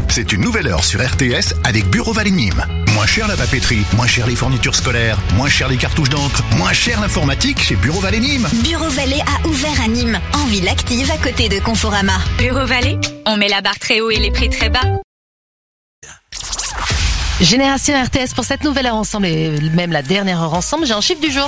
C'est une nouvelle heure sur RTS avec Bureau Vallée Nîmes. Moins cher la papeterie, moins cher les fournitures scolaires, moins cher les cartouches d'encre, moins cher l'informatique chez Bureau Vallée Nîmes. Bureau Vallée a ouvert à Nîmes, en ville active à côté de Conforama. Bureau Vallée, on met la barre très haut et les prix très bas. Génération RTS pour cette nouvelle heure ensemble et même la dernière heure ensemble. J'ai un chiffre du jour.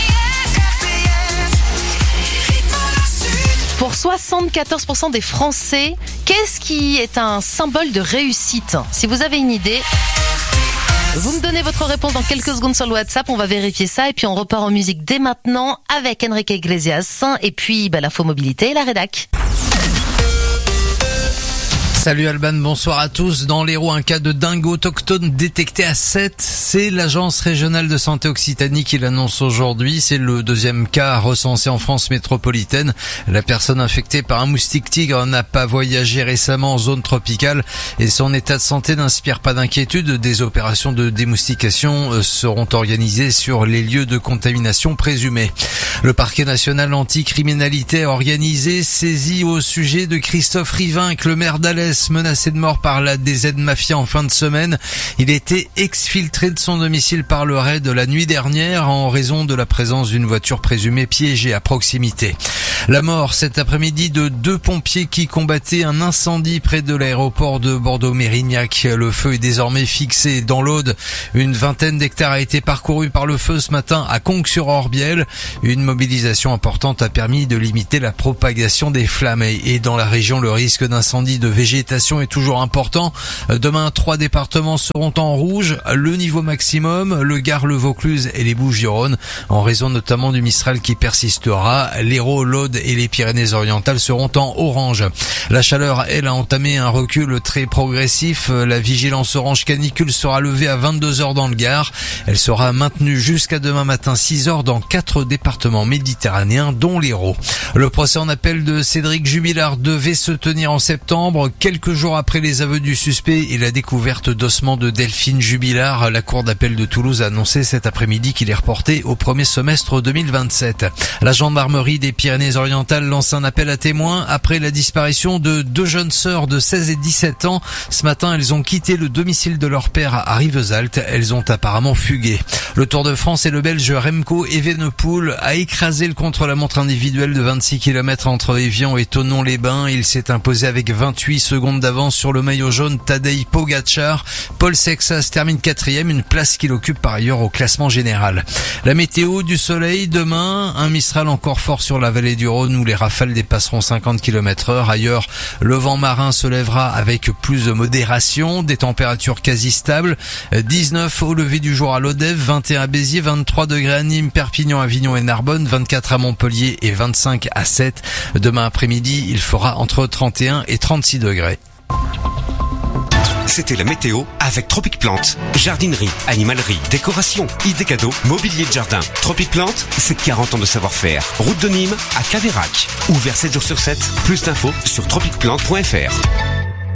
Pour 74% des Français, qu'est-ce qui est un symbole de réussite ? Si vous avez une idée, vous me donnez votre réponse dans quelques secondes sur le WhatsApp. On va vérifier ça et puis on repart en musique dès maintenant avec Enrique Iglesias et puis l'info mobilité et la rédac. Salut Alban, bonsoir à tous. Dans l'Hérault, un cas de dingo autochtone détecté à 7. C'est l'Agence régionale de santé Occitanie qui l'annonce aujourd'hui. C'est le deuxième cas recensé en France métropolitaine. La personne infectée par un moustique tigre n'a pas voyagé récemment en zone tropicale et son état de santé n'inspire pas d'inquiétude. Des opérations de démoustication seront organisées sur les lieux de contamination présumés. Le parquet national anticriminalité organisé saisit au sujet de Christophe Rivinc, le maire d'Alès, menacé de mort par la DZ Mafia en fin de semaine. Il était exfiltré de son domicile par le raid de la nuit dernière en raison de la présence d'une voiture présumée piégée à proximité. La mort cet après-midi de 2 pompiers qui combattaient un incendie près de l'aéroport de Bordeaux-Mérignac. Le feu est désormais fixé dans l'Aude. Une vingtaine d'hectares a été parcouru par le feu ce matin à Conques-sur-Orbiel. Une mobilisation importante a permis de limiter la propagation des flammes. Et dans la région, le risque d'incendie de végétation est toujours important. Demain, 3 départements seront en rouge. Le niveau maximum, le Gard, le Vaucluse et les Bouches-du-Rhône, en raison notamment du Mistral qui persistera. L'Hérault, l'Aude et les Pyrénées-Orientales seront en orange. La chaleur, elle, a entamé un recul très progressif. La vigilance orange canicule sera levée à 22h dans le Gard. Elle sera maintenue jusqu'à demain matin 6h dans 4 départements méditerranéens, dont l'Hérault. Le procès en appel de Cédric Jubilard devait se tenir en septembre. Quelques jours après les aveux du suspect et la découverte d'ossements de Delphine Jubilard, la cour d'appel de Toulouse a annoncé cet après-midi qu'il est reporté au premier semestre 2027. La gendarmerie des Pyrénées-Orientales lance un appel à témoins après la disparition de 2 jeunes sœurs de 16 et 17 ans. Ce matin, elles ont quitté le domicile de leur père à Rivesaltes. Elles ont apparemment fugué. Le Tour de France et le Belge Remco Evenepoel a écrasé le contre-la-montre individuel de 26 km entre Évian et Thonon-les-Bains. Il s'est imposé avec 28 secondes d'avance sur le maillot jaune Tadej Pogačar. Paul Sexas termine 4e, une place qu'il occupe par ailleurs au classement général. La météo, du soleil demain, un Mistral encore fort sur la vallée du Rhône où les rafales dépasseront 50 km/h. Ailleurs, le vent marin se lèvera avec plus de modération, des températures quasi stables. 19 au lever du jour à Lodève, 21 à Béziers, 23 degrés à Nîmes, Perpignan, Avignon et Narbonne, 24 à Montpellier et 25 à 7. Demain après-midi, il fera entre 31 et 36 degrés. C'était la météo avec Tropic Plante. Jardinerie, animalerie, décoration, idées cadeaux, mobilier de jardin. Tropic Plante, c'est 40 ans de savoir-faire. Route de Nîmes à Caveyrac. Ouvert 7 jours sur 7. Plus d'infos sur tropicplante.fr.